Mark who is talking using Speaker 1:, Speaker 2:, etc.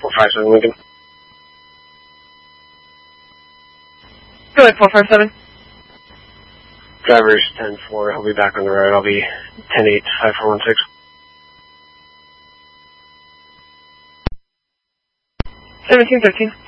Speaker 1: 457 Lincoln.
Speaker 2: Go ahead, 457.
Speaker 1: Driver's 10-4. I'll be back on the road. I'll be 10-8-5416.
Speaker 2: 1713.